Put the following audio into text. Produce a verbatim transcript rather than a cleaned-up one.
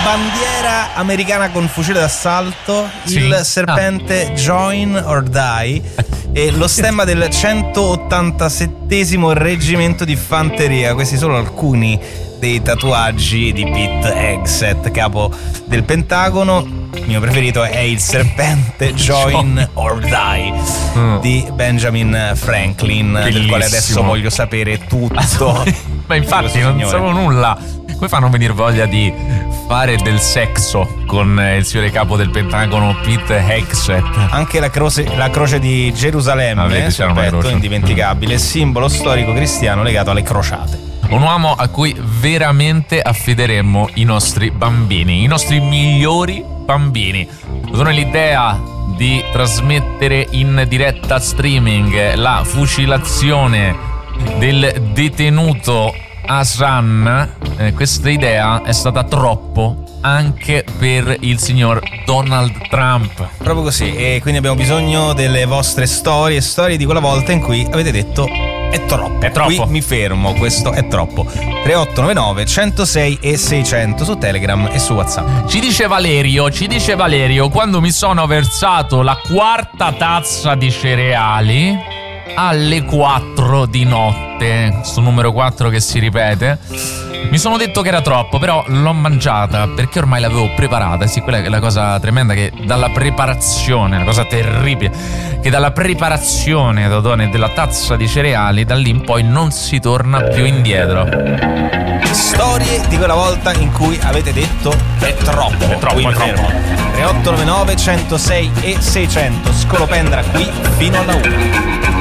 bandiera americana con fucile d'assalto, sì. il serpente ah. Join or Die e lo stemma del centottantasettesimo reggimento di fanteria. Questi sono alcuni dei tatuaggi di Pete Hegseth, capo del Pentagono. Il mio preferito è il serpente Join or Die mm. di Benjamin Franklin, bellissimo, del quale adesso voglio sapere tutto. Ma infatti non sapevo nulla. Come fanno a venire voglia di fare del sexo con il signore capo del Pentagono Pete Hegseth? Anche la croce, la croce di Gerusalemme, ah, sul petto, indimenticabile, simbolo storico cristiano legato alle crociate. Un uomo a cui veramente affideremmo i nostri bambini, i nostri migliori bambini. Sono l'idea di trasmettere in diretta streaming la fucilazione del detenuto Hassan. Eh, questa idea è stata troppo anche per il signor Donald Trump. Proprio così, e quindi abbiamo bisogno delle vostre storie, storie di quella volta in cui avete detto è troppo, è troppo. Qui mi fermo, questo è troppo. tre otto nove nove centosei e seicento su Telegram e su WhatsApp. Ci dice Valerio, ci dice Valerio, quando mi sono versato la quarta tazza di cereali alle quattro di notte, sto numero quattro che si ripete, mi sono detto che era troppo, però l'ho mangiata perché ormai l'avevo preparata. Sì, quella è la cosa tremenda, che dalla preparazione, la cosa terribile, che dalla preparazione, Dodone, della tazza di cereali, da lì in poi non si torna più indietro. Storie di quella volta in cui avete detto è troppo, è troppo, è troppo. tre otto nove nove centosei e seicento, Scolopendra qui fino alla una.